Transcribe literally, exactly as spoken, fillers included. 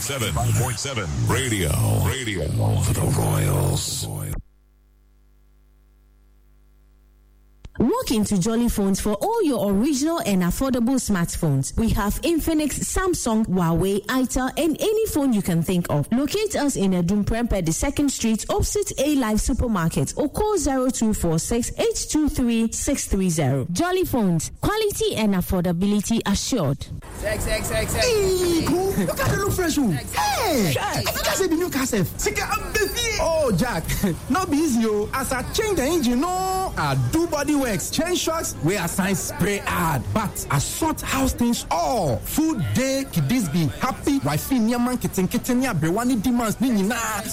seven. five point seven. Radio. Radio for the Royals. Walk into Jolly Phones for all your original and affordable smartphones. We have Infinix, Samsung, Huawei, Itel, and any phone you can think of. Locate us in Edumprempe, the second street, opposite A Live Supermarket, or call zero two four six, eight two three, six three zero. Jolly Phones, quality and affordability assured. Sex, sex, sex, sex. Hey, cool. Look at the look fresh. Hey, I think I said the new cassette. Oh, Jack, not be easy, yo. As I change the engine, no, I do body works, change shocks, we assign spray ad, but I sort house things all. Food day, kiddies be happy, wifey, nyaman, kitten, kitten, ya, brewani demands, nina.